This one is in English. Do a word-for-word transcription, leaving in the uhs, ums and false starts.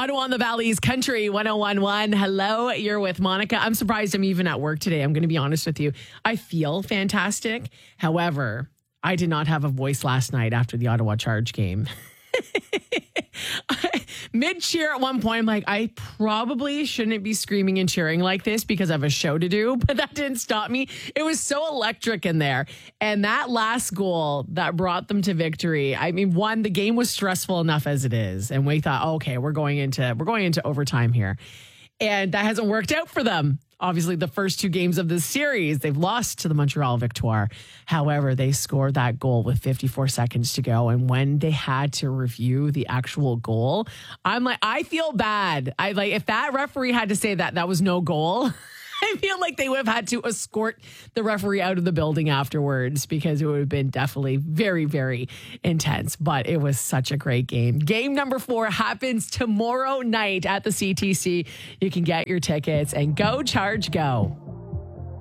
Ottawa on the Valley's Country one oh one one. Hello, you're with Monica. I'm surprised I'm even at work today. I'm going to be honest with you. I feel fantastic. However, I did not have a voice last night after the Ottawa Charge game. Mid cheer at one point, I'm like, I probably shouldn't be screaming and cheering like this because I have a show to do, but that didn't stop me. It was so electric in there. And that last goal that brought them to victory, I mean, one, the game was stressful enough as it is. And we thought, okay, we're going into we're going into overtime here. And that hasn't worked out for them. Obviously, the first two games of this series, they've lost to the Montreal Victoire. However, they scored that goal with fifty-four seconds to go. And when they had to review the actual goal, I'm like, I feel bad. I like if that referee had to say that that was no goal. I feel like they would have had to escort the referee out of the building afterwards because it would have been definitely very, very intense. But it was such a great game. Game number four happens tomorrow night at the C T C. You can get your tickets and go Charge Go.